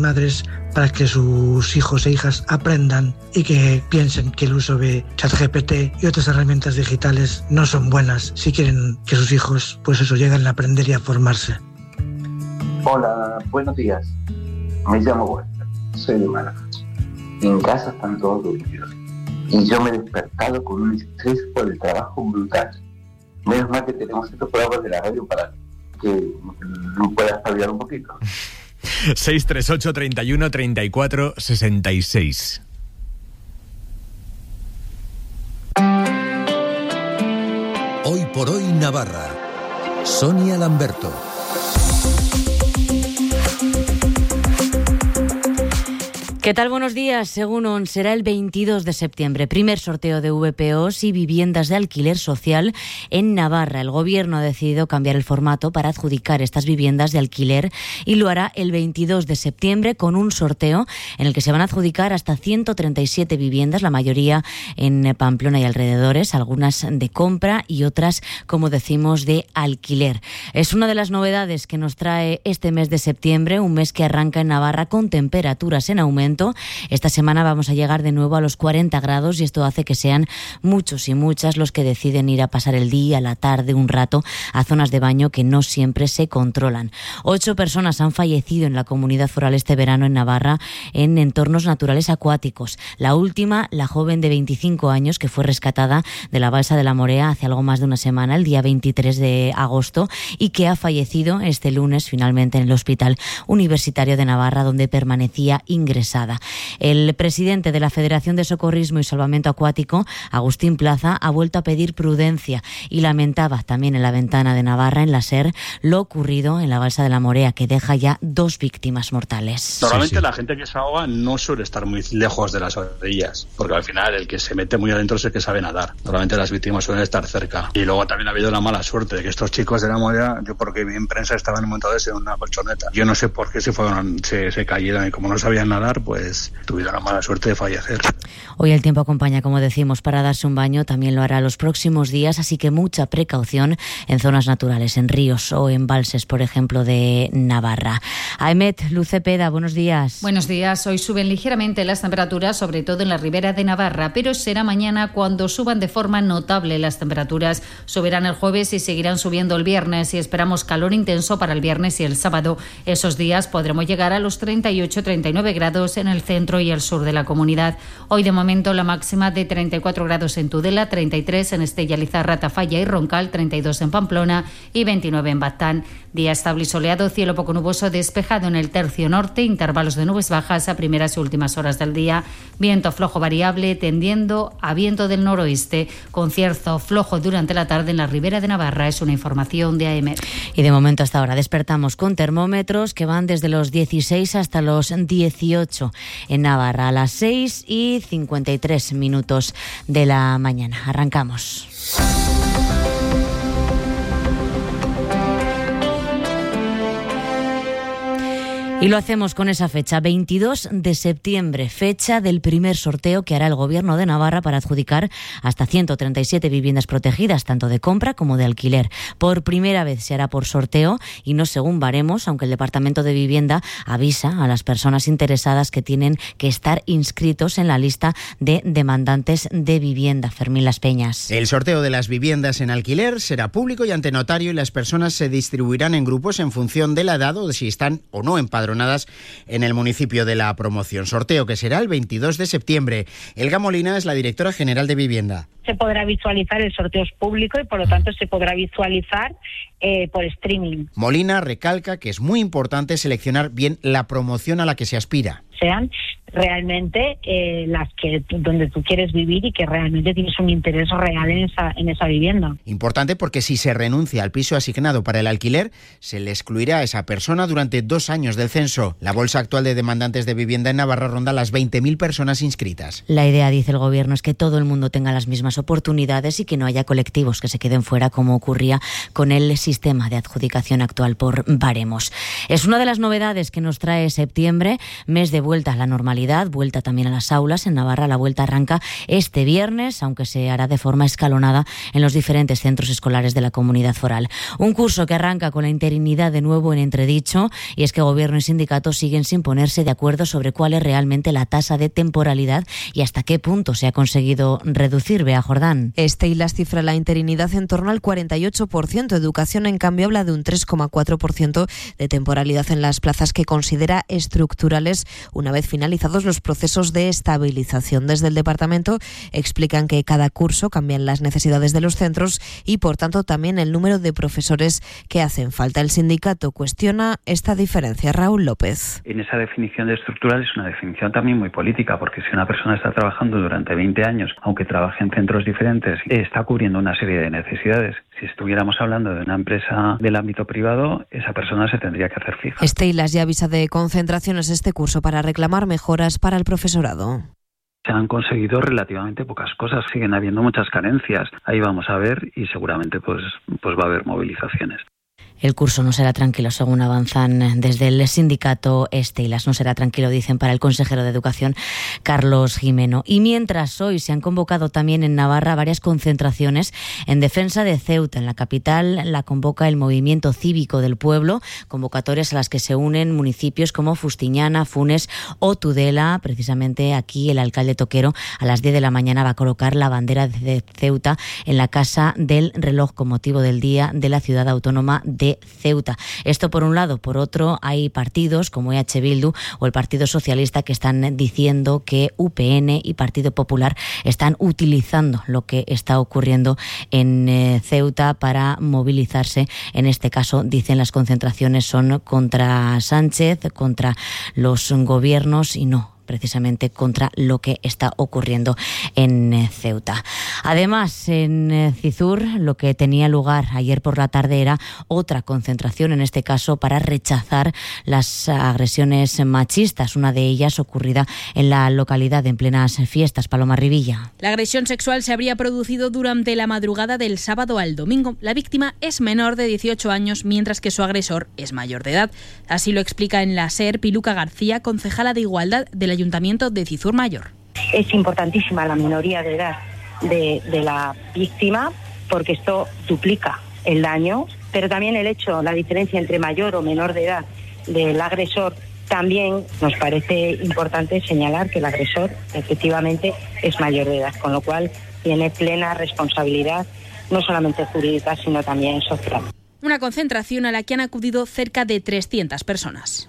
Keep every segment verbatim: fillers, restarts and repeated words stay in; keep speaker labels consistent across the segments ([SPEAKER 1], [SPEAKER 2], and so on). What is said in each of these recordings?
[SPEAKER 1] madres para que sus hijos e hijas aprendan y que piensen que el uso de ChatGPT y otras herramientas digitales no son buenas si quieren que sus hijos, pues eso, lleguen a aprender y a formarse.
[SPEAKER 2] Hola, buenos días. Me llamo Walter, soy de Málaga. En casa están todos dormidos y yo me he despertado con un estrés por el trabajo brutal. Menos mal que tenemos estos programas de la radio para que no pueda espabilar un poquito.
[SPEAKER 3] seis tres ocho, treinta y uno, treinta y cuatro, sesenta y seis.
[SPEAKER 4] Hoy por hoy Navarra. Sonia Lamberto.
[SPEAKER 5] ¿Qué tal? Buenos días. Según O N, será el veintidós de septiembre. Primer sorteo de V P Os y viviendas de alquiler social en Navarra. El Gobierno ha decidido cambiar el formato para adjudicar estas viviendas de alquiler y lo hará el veintidós de septiembre con un sorteo en el que se van a adjudicar hasta ciento treinta y siete viviendas, la mayoría en Pamplona y alrededores, algunas de compra y otras, como decimos, de alquiler. Es una de las novedades que nos trae este mes de septiembre, un mes que arranca en Navarra con temperaturas en aumento. Esta semana vamos a llegar de nuevo a los cuarenta grados y esto hace que sean muchos y muchas los que deciden ir a pasar el día, la tarde, un rato a zonas de baño que no siempre se controlan. Ocho personas han fallecido en la comunidad foral este verano en Navarra en entornos naturales acuáticos. La última, la joven de veinticinco años que fue rescatada de la balsa de la Morea hace algo más de una semana, el día veintitrés de agosto, y que ha fallecido este lunes finalmente en el Hospital Universitario de Navarra, donde permanecía ingresada. El presidente de la Federación de Socorrismo y Salvamento Acuático, Agustín Plaza, ha vuelto a pedir prudencia y lamentaba también en la ventana de Navarra, en la SER, lo ocurrido en la balsa de la Morea, que deja ya dos víctimas mortales.
[SPEAKER 6] Normalmente
[SPEAKER 5] sí, sí.
[SPEAKER 6] La gente que se ahoga no suele estar muy lejos de las orillas, porque al final el que se mete muy adentro es el que sabe nadar. Normalmente las víctimas suelen estar cerca. Y luego también ha habido la mala suerte de que estos chicos de la Morea, yo porque vi en prensa, estaban montados en una colchoneta. Yo no sé por qué se fueron, se, se cayeron y como no sabían nadar, pues tuvieron la mala suerte de fallecer.
[SPEAKER 5] Hoy el tiempo acompaña, como decimos, para darse un baño. También lo hará los próximos días, así que mucha precaución en zonas naturales, en ríos o embalses, por ejemplo, de Navarra. Aemet Lucepeda, buenos días.
[SPEAKER 7] Buenos días. Hoy suben ligeramente las temperaturas, sobre todo en la ribera de Navarra, pero será mañana cuando suban de forma notable las temperaturas. Subirán el jueves y seguirán subiendo el viernes y esperamos calor intenso para el viernes y el sábado. Esos días podremos llegar a los treinta y ocho a treinta y nueve grados en el centro y el sur de la comunidad. Hoy de momento la máxima de treinta y cuatro grados en Tudela, treinta y tres en Estella, Lizarra, Tafalla y Roncal, treinta y dos en Pamplona y veintinueve en Baztán. Día estable y soleado, cielo poco nuboso despejado en el tercio norte, intervalos de nubes bajas a primeras y últimas horas del día, viento flojo variable tendiendo a viento del noroeste, con cierzo flojo durante la tarde en la ribera de Navarra. Es una información de A E M E R.
[SPEAKER 5] Y de momento hasta ahora despertamos con termómetros que van desde los dieciséis hasta los dieciocho en Navarra, a las seis y cincuenta y tres minutos de la mañana. Arrancamos. Y lo hacemos con esa fecha, veintidós de septiembre, fecha del primer sorteo que hará el Gobierno de Navarra para adjudicar hasta ciento treinta y siete viviendas protegidas, tanto de compra como de alquiler. Por primera vez se hará por sorteo y no según baremos, aunque el Departamento de Vivienda avisa a las personas interesadas que tienen que estar inscritos en la lista de demandantes de vivienda. Fermín Las Peñas.
[SPEAKER 8] El sorteo de las viviendas en alquiler será público y ante notario y las personas se distribuirán en grupos en función de la edad o de si están o no empadronadas en el municipio de la promoción. Sorteo que será el veintidós de septiembre. Elga Molina es la directora general de Vivienda.
[SPEAKER 9] Se podrá visualizar, el sorteo es público y por lo tanto se podrá visualizar eh, por streaming.
[SPEAKER 8] Molina recalca que es muy importante seleccionar bien la promoción a la que se aspira.
[SPEAKER 9] Sean realmente eh, las que donde tú quieres vivir y que realmente tienes un interés real en esa, en esa vivienda.
[SPEAKER 8] Importante porque si se renuncia al piso asignado para el alquiler, se le excluirá a esa persona durante dos años del censo. La bolsa actual de demandantes de vivienda en Navarra ronda las veinte mil personas inscritas.
[SPEAKER 5] La idea, dice el Gobierno, es que todo el mundo tenga las mismas oportunidades y que no haya colectivos que se queden fuera, como ocurría con el sistema de adjudicación actual por baremos. Es una de las novedades que nos trae septiembre, mes de vuelta a la normalidad, vuelta también a las aulas. En Navarra la vuelta arranca este viernes, aunque se hará de forma escalonada en los diferentes centros escolares de la comunidad foral. Un curso que arranca con la interinidad de nuevo en entredicho, y es que Gobierno y sindicatos siguen sin ponerse de acuerdo sobre cuál es realmente la tasa de temporalidad y hasta qué punto se ha conseguido reducir. Bea Jordán.
[SPEAKER 10] Steilas cifra la interinidad en torno al cuarenta y ocho por ciento. Educación, en cambio, habla de un tres coma cuatro por ciento de temporalidad en las plazas que considera estructurales una vez finalizados los procesos de estabilización. Desde el departamento explican que cada curso cambian las necesidades de los centros y, por tanto, también el número de profesores que hacen falta. El sindicato cuestiona esta diferencia. Raúl López.
[SPEAKER 11] En esa definición de estructural es una definición también muy política, porque si una persona está trabajando durante veinte años, aunque trabaje en centros diferentes, está cubriendo una serie de necesidades. Si estuviéramos hablando de una empresa del ámbito privado, esa persona se tendría que hacer fija.
[SPEAKER 10] Steilas ya avisa de concentraciones este curso para reclamar mejoras para el profesorado.
[SPEAKER 11] Se han conseguido relativamente pocas cosas, siguen habiendo muchas carencias. Ahí vamos a ver y seguramente pues, pues va a haber movilizaciones.
[SPEAKER 5] El curso no será tranquilo, según avanzan desde el sindicato Steilas. No será tranquilo, dicen, para el consejero de Educación, Carlos Jimeno. Y mientras hoy se han convocado también en Navarra varias concentraciones en defensa de Ceuta. En la capital la convoca el Movimiento Cívico del Pueblo, convocatorias a las que se unen municipios como Fustiñana, Funes o Tudela. Precisamente aquí el alcalde Toquero a las diez de la mañana va a colocar la bandera de Ceuta en la Casa del Reloj con motivo del Día de la Ciudad Autónoma de Ceuta. Esto por un lado. Por otro, hay partidos como E H Bildu o el Partido Socialista que están diciendo que U P N y Partido Popular están utilizando lo que está ocurriendo en eh, Ceuta para movilizarse. En este caso, dicen, las concentraciones son contra Sánchez, contra los gobiernos y no precisamente contra lo que está ocurriendo en Ceuta. Además, en Cizur, lo que tenía lugar ayer por la tarde era otra concentración, en este caso para rechazar las agresiones machistas, una de ellas ocurrida en la localidad en plenas fiestas. Paloma Rivilla.
[SPEAKER 12] La agresión sexual se habría producido durante la madrugada del sábado al domingo. La víctima es menor de dieciocho años, mientras que su agresor es mayor de edad. Así lo explica en la SER Piluca García, concejala de Igualdad del Ayuntamiento de Cizur Mayor.
[SPEAKER 9] Es importantísima la minoría de edad de, de la víctima, porque esto duplica el daño, pero también el hecho, la diferencia entre mayor o menor de edad del agresor, también nos parece importante señalar que el agresor efectivamente es mayor de edad, con lo cual tiene plena responsabilidad, no solamente jurídica, sino también social.
[SPEAKER 12] Una concentración a la que han acudido cerca de trescientas personas.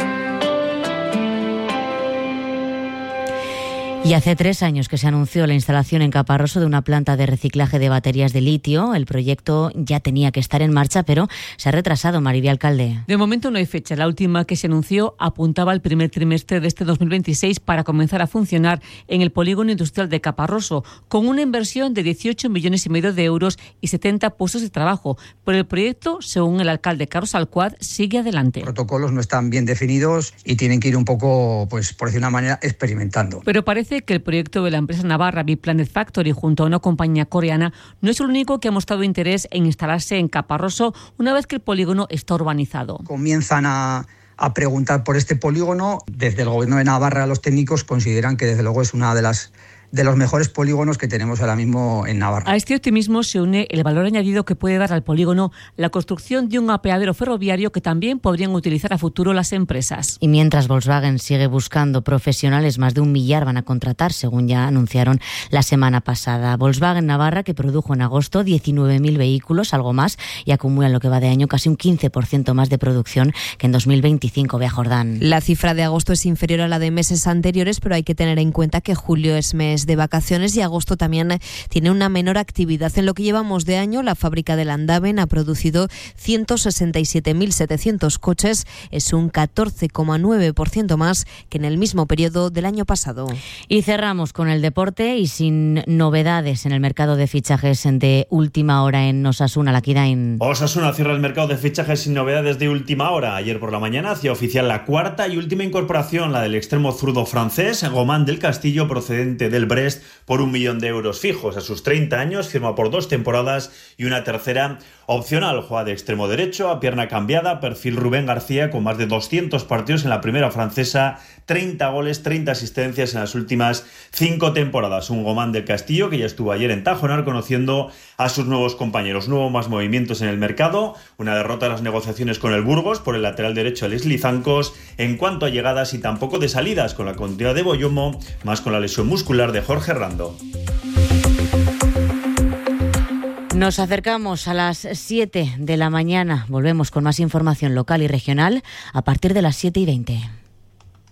[SPEAKER 5] Y hace tres años que se anunció la instalación en Caparroso de una planta de reciclaje de baterías de litio. El proyecto ya tenía que estar en marcha, pero se ha retrasado. Maribel Alcalde.
[SPEAKER 13] De momento no hay fecha. La última que se anunció apuntaba al primer trimestre de este dos mil veintiséis para comenzar a funcionar en el polígono industrial de Caparroso, con una inversión de dieciocho millones y medio de euros y setenta puestos de trabajo. Pero el proyecto, según el alcalde Carlos Alcuad, sigue adelante.
[SPEAKER 14] Los protocolos no están bien definidos y tienen que ir un poco, pues por decir una manera, experimentando.
[SPEAKER 13] Pero parece que el proyecto de la empresa navarra Biplanet Factory junto a una compañía coreana no es el único que ha mostrado interés en instalarse en Caparroso una vez que el polígono está urbanizado.
[SPEAKER 14] Comienzan a, a preguntar por este polígono. Desde el gobierno de Navarra los técnicos consideran que desde luego es una de las de los mejores polígonos que tenemos ahora mismo en Navarra.
[SPEAKER 13] A este optimismo se une el valor añadido que puede dar al polígono la construcción de un apeadero ferroviario que también podrían utilizar a futuro las empresas.
[SPEAKER 5] Y mientras Volkswagen sigue buscando profesionales, más de un millar van a contratar, según ya anunciaron la semana pasada. Volkswagen Navarra, que produjo en agosto diecinueve mil vehículos, algo más, y acumula en lo que va de año casi un quince por ciento más de producción que en dos mil veinticinco. Bea Jordán.
[SPEAKER 10] La cifra de agosto es inferior a la de meses anteriores, pero hay que tener en cuenta que julio es mes de vacaciones y agosto también tiene una menor actividad. En lo que llevamos de año, la fábrica de Landaven ha producido ciento sesenta y siete mil setecientos coches, es un catorce coma nueve por ciento más que en el mismo periodo del año pasado.
[SPEAKER 5] Y cerramos con el deporte y sin novedades en el mercado de fichajes de última hora en Osasuna, Laquidain.
[SPEAKER 15] Osasuna cierra el mercado de fichajes sin novedades de última hora. Ayer por la mañana hacía oficial la cuarta y última incorporación, la del extremo zurdo francés Gomán del Castillo, procedente del Brest, por un millón de euros fijos. A sus treinta años firma por dos temporadas y una tercera opcional. Juega de extremo derecho, a pierna cambiada, perfil Rubén García, con más de doscientos partidos en la primera francesa, treinta goles, treinta asistencias en las últimas cinco temporadas. Un Gomán del Castillo que ya estuvo ayer en Tajonar conociendo a sus nuevos compañeros. No hubo más movimientos en el mercado, una derrota en las negociaciones con el Burgos por el lateral derecho Leslie Zancos en cuanto a llegadas y tampoco de salidas, con la continuidad de Boyomo, más con la lesión muscular de Jorge Rando.
[SPEAKER 5] Nos acercamos a las siete de la mañana. Volvemos con más información local y regional a partir de las siete y veinte.